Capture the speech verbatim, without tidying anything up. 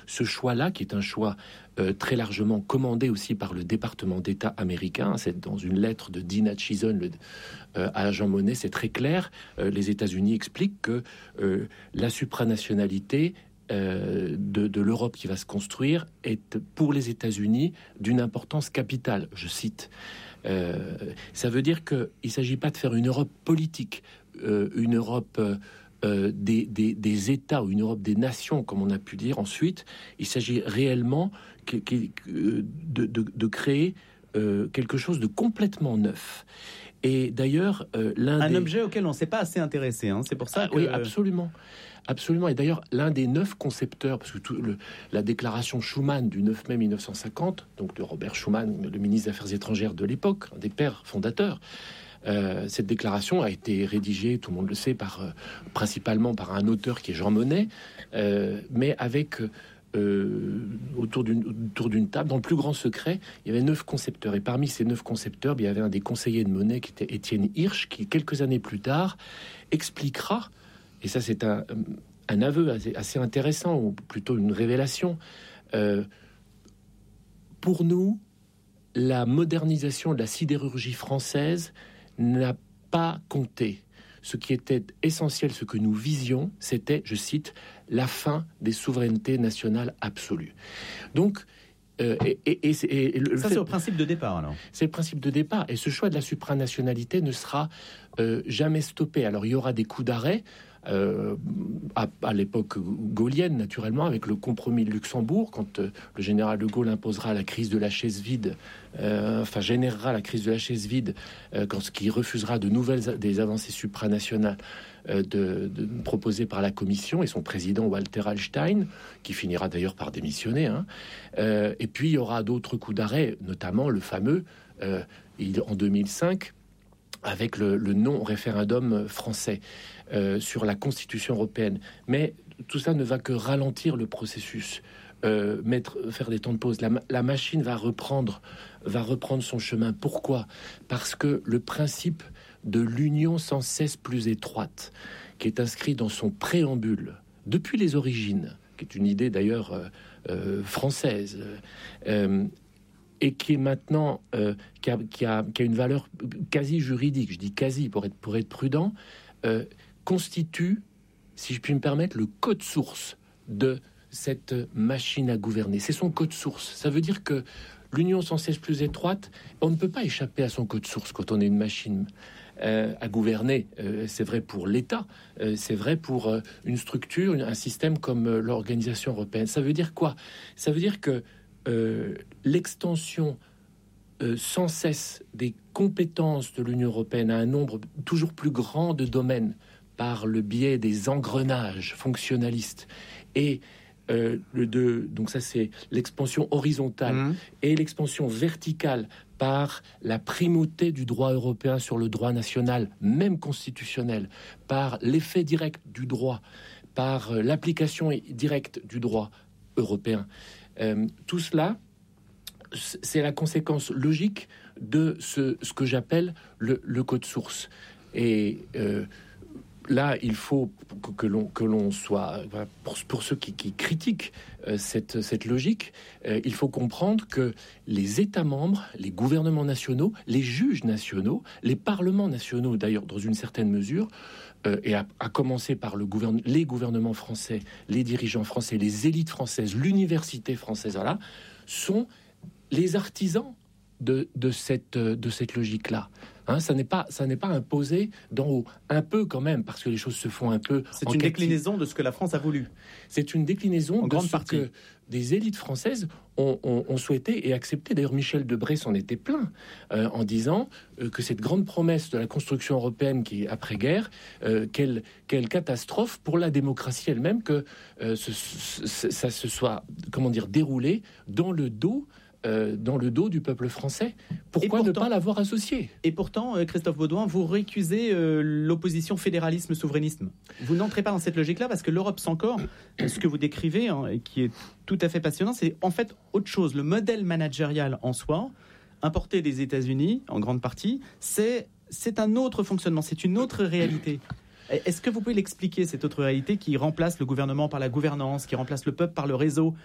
ce choix-là, qui est un choix euh, très largement commandé aussi par le département d'État américain, c'est dans une lettre de Dina Chison le, euh, à Jean Monnet, c'est très clair. Euh, les États-Unis expliquent que euh, la supranationalité euh, de, de l'Europe qui va se construire est pour les États-Unis d'une importance capitale. Je cite. Euh, ça veut dire qu'il ne s'agit pas de faire une Europe politique, euh, une Europe euh, euh, des, des, des États ou une Europe des nations, comme on a pu dire ensuite. Il s'agit réellement que, que, de, de, de créer euh, quelque chose de complètement neuf. Et d'ailleurs, euh, l'un un des... objet auquel on ne s'est pas assez intéressé, hein. C'est pour ça ah, que... Oui, absolument. Absolument. Et d'ailleurs, l'un des neuf concepteurs, parce que tout le, la déclaration Schuman du neuf mai mille neuf cent cinquante, donc de Robert Schuman, le ministre des Affaires étrangères de l'époque, un des pères fondateurs, euh, cette déclaration a été rédigée, tout le monde le sait, par, euh, principalement par un auteur qui est Jean Monnet, euh, mais avec... Euh, autour, d'une, autour d'une table, dans le plus grand secret, il y avait neuf concepteurs. Et parmi ces neuf concepteurs, il y avait un des conseillers de Monnet qui était Étienne Hirsch, qui, quelques années plus tard, expliquera, et ça c'est un, un aveu assez, assez intéressant, ou plutôt une révélation, euh, pour nous, la modernisation de la sidérurgie française n'a pas compté. Ce qui était essentiel, ce que nous visions, c'était, je cite, la fin des souverainetés nationales absolues. Donc, euh, et, et, et, et le ça, fait, c'est au principe de départ, alors. C'est le principe de départ. Et ce choix de la supranationalité ne sera euh, jamais stoppé. Alors, il y aura des coups d'arrêt. Euh, à, à l'époque gaullienne, naturellement, avec le compromis de Luxembourg, quand euh, le général de Gaulle imposera la crise de la chaise vide, euh, enfin générera la crise de la chaise vide, euh, quand ce qui refusera de nouvelles des avancées supranationales euh, de, de, proposées par la Commission et son président Walter Hallstein, qui finira d'ailleurs par démissionner. Hein. Euh, et puis il y aura d'autres coups d'arrêt, notamment le fameux euh, il, en deux mille cinq. Avec le, le non-référendum français euh, sur la Constitution européenne. Mais tout ça ne va que ralentir le processus, euh, mettre, faire des temps de pause. La, la machine va reprendre, va reprendre son chemin. Pourquoi ? Parce que le principe de l'union sans cesse plus étroite, qui est inscrit dans son préambule, depuis les origines, qui est une idée d'ailleurs euh, euh, française, euh, et qui est maintenant euh, qui, a, qui, a, qui a une valeur quasi juridique, je dis quasi pour être, pour être prudent, euh, constitue, si je puis me permettre, le code source de cette machine à gouverner. C'est son code source. Ça veut dire que l'union sans cesse plus étroite, on ne peut pas échapper à son code source quand on est une machine euh, à gouverner. Euh, c'est vrai pour l'État, euh, c'est vrai pour euh, une structure, un système comme euh, l'organisation européenne. Ça veut dire quoi ? Ça veut dire que Euh, l'extension euh, sans cesse des compétences de l'Union européenne à un nombre toujours plus grand de domaines par le biais des engrenages fonctionnalistes et euh, le de, donc ça c'est l'expansion horizontale mmh. et l'expansion verticale par la primauté du droit européen sur le droit national, même constitutionnel, par l'effet direct du droit, par euh, l'application directe du droit européen. Euh, tout cela, c'est la conséquence logique de ce, ce que j'appelle le, le code source. Et euh, là, il faut que, que, l'on, que l'on soit... Pour, pour ceux qui, qui critiquent euh, cette, cette logique, euh, il faut comprendre que les États membres, les gouvernements nationaux, les juges nationaux, les parlements nationaux, d'ailleurs, dans une certaine mesure, Euh, et à, à commencer par le gouverne- les gouvernements français, les dirigeants français, les élites françaises, l'université française, voilà, sont les artisans de, de, cette, de cette logique-là. Hein, ça n'est pas, ça n'est pas imposé d'en haut. Un peu quand même, parce que les choses se font un peu... C'est une cati- déclinaison de ce que la France a voulu. C'est une déclinaison en de grande ce partie. que des élites françaises ont, ont, ont souhaité et accepté. D'ailleurs, Michel Debré s'en était plaint euh, en disant euh, que cette grande promesse de la construction européenne qui est après-guerre, euh, quelle, quelle catastrophe pour la démocratie elle-même que euh, ce, ce, ça se soit, comment dire, déroulé dans le dos Euh, dans le dos du peuple français. Pourquoi pourtant, ne pas l'avoir associé ? Et pourtant, euh, Christophe Baudouin, vous récusez euh, l'opposition fédéralisme-souverainisme. Vous n'entrez pas dans cette logique-là parce que l'Europe sans corps, ce que vous décrivez, hein, et qui est tout à fait passionnant, c'est en fait autre chose. Le modèle managérial en soi, importé des États-Unis, en grande partie, c'est, c'est un autre fonctionnement, c'est une autre réalité. Est-ce que vous pouvez l'expliquer, cette autre réalité qui remplace le gouvernement par la gouvernance, qui remplace le peuple par le réseau,